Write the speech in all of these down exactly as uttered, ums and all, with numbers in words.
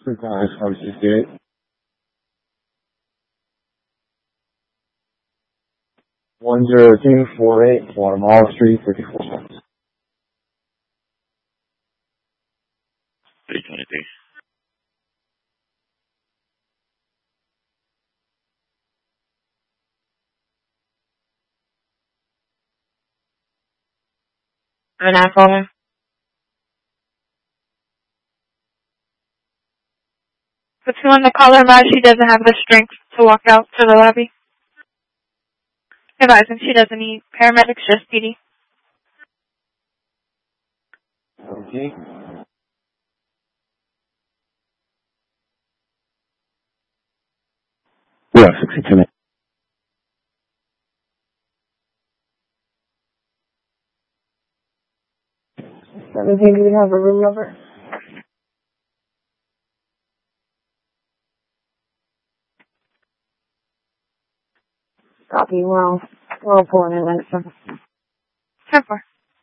Good guys, how is it? One zero two four eight Guatemala Street, fifty-four cents. three twenty-three. An iPhone. Put you on the caller mat. She doesn't have the strength to walk out to the lobby. Advising she doesn't need paramedics, just P D. Okay. Yeah, sixty-two. seventeen, do we have a room number? Copy, well, we'll pull in a minute. ten four.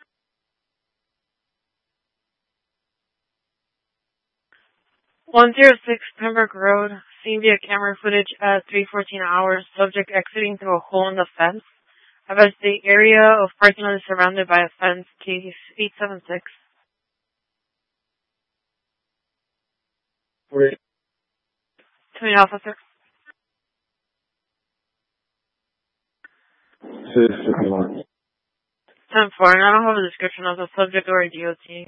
one zero six Pembroke Road, seen via camera footage at three fourteen hours, subject exiting through a hole in the fence. As the area of parking lot is surrounded by a fence, case eight seven six. Wait. Twenty officer. six fifty-one. ten four, and I don't have a description of the subject or a D O T.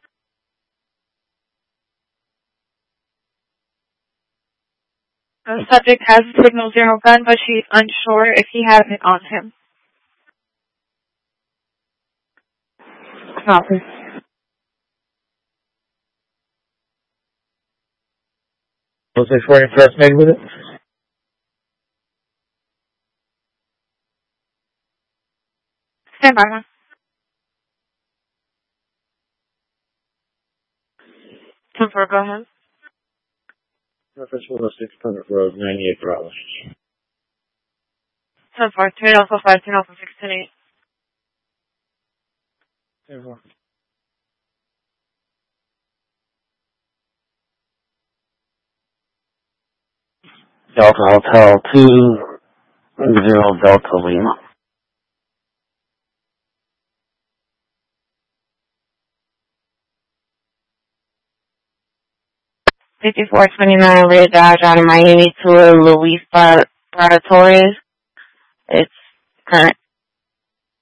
The subject has a signal zero gun, but she's unsure if he has it on him. Copy. Was they for impressed made with it? Stand by, man. ten four, go ahead. Reference one oh six Pembroke Road, ninety-eight Bravo. ten four, turn alpha five, turn alpha six, ten eight. ten four. Delta Hotel two zero Delta Lima. fifty-four twenty-nine Rear Dodge out of Miami to Luis Bar- Torres. It's current.